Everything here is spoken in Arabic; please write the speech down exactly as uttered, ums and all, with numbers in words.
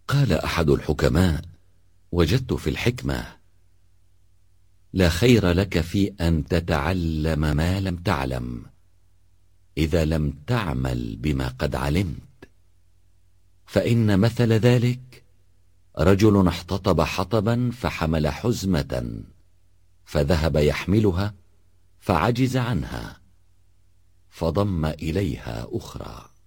قال أحد الحكماء: وجدت في الحكمة: لا خير لك في أن تتعلم ما لم تعلم إذا لم تعمل بما قد علمت. فإن مثل ذلك رجل احتطب حطبا فحمل حزمة فذهب يحملها فعجز عنها فضم إليها أخرى.